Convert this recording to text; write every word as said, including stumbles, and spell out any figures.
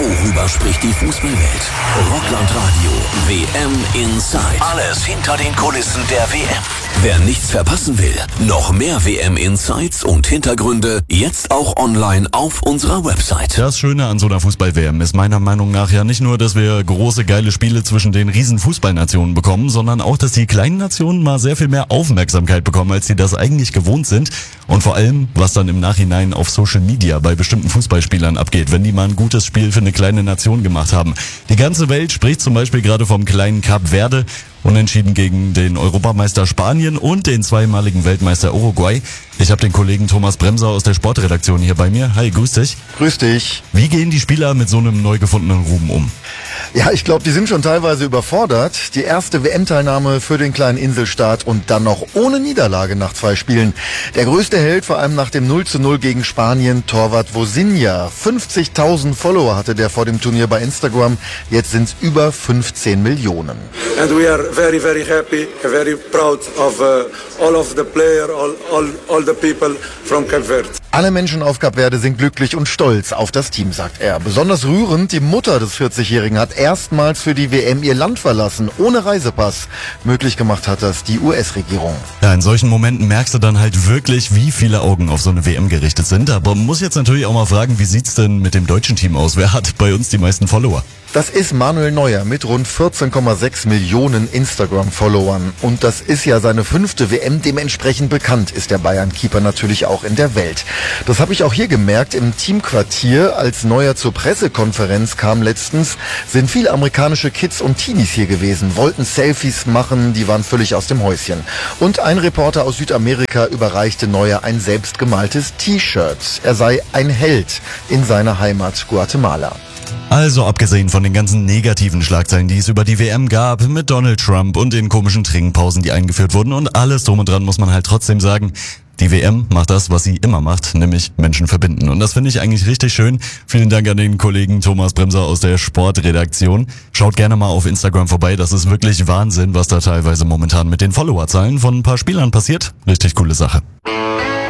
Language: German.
Worüber spricht die Fußballwelt? Rockland Radio, W M Inside. Alles hinter den Kulissen der W M. Wer nichts verpassen will, noch mehr W M Insights und Hintergründe, jetzt auch online auf unserer Website. Das Schöne an so einer Fußball-W M ist meiner Meinung nach ja nicht nur, dass wir große, geile Spiele zwischen den riesen Fußballnationen bekommen, sondern auch, dass die kleinen Nationen mal sehr viel mehr Aufmerksamkeit bekommen, als sie das eigentlich gewohnt sind. Und vor allem, was dann im Nachhinein auf Social Media bei bestimmten Fußballspielern abgeht, wenn die mal ein gutes Spiel für eine kleine Nation gemacht haben. Die ganze Welt spricht zum Beispiel gerade vom kleinen Kap Verde, unentschieden gegen den Europameister Spanien und den zweimaligen Weltmeister Uruguay. Ich habe den Kollegen Thomas Bremser aus der Sportredaktion hier bei mir. Hi, grüß dich. Grüß dich. Wie gehen die Spieler mit so einem neu gefundenen Ruhm um? Ja, ich glaube, die sind schon teilweise überfordert. Die erste W M-Teilnahme für den kleinen Inselstaat und dann noch ohne Niederlage nach zwei Spielen. Der größte Held, vor allem nach dem null zu null gegen Spanien, Torwart Vozinha. fünfzigtausend Follower hatte der vor dem Turnier bei Instagram. Jetzt sind es über fünfzehn Millionen. And we are very, very happy, very proud of uh, all of the players, all, all, all the people from Cape Verde. Alle Menschen auf Kap Verde sind glücklich und stolz auf das Team, sagt er. Besonders rührend, die Mutter des vierzigjährigen hat erstmals für die W M ihr Land verlassen, ohne Reisepass. Möglich gemacht hat das die U S-Regierung. Ja, in solchen Momenten merkst du dann halt wirklich, wie viele Augen auf so eine W M gerichtet sind. Aber man muss jetzt natürlich auch mal fragen, wie sieht's denn mit dem deutschen Team aus? Wer hat bei uns die meisten Follower? Das ist Manuel Neuer mit rund vierzehn Komma sechs Millionen Instagram-Followern. Und das ist ja seine fünfte W M. Dementsprechend bekannt ist der Bayern-Keeper natürlich auch in der Welt. Das habe ich auch hier gemerkt im Teamquartier. Als Neuer zur Pressekonferenz kam letztens, sind viele amerikanische Kids und Teenies hier gewesen, wollten Selfies machen, die waren völlig aus dem Häuschen. Und ein Reporter aus Südamerika überreichte Neuer ein selbstgemaltes T-Shirt. Er sei ein Held in seiner Heimat Guatemala. Also abgesehen von den ganzen negativen Schlagzeilen, die es über die W M gab, mit Donald Trump und den komischen Trinkpausen, die eingeführt wurden und alles drum und dran, muss man halt trotzdem sagen, die W M macht das, was sie immer macht, nämlich Menschen verbinden. Und das finde ich eigentlich richtig schön. Vielen Dank an den Kollegen Thomas Bremser aus der Sportredaktion. Schaut gerne mal auf Instagram vorbei. Das ist wirklich Wahnsinn, was da teilweise momentan mit den Followerzahlen von ein paar Spielern passiert. Richtig coole Sache.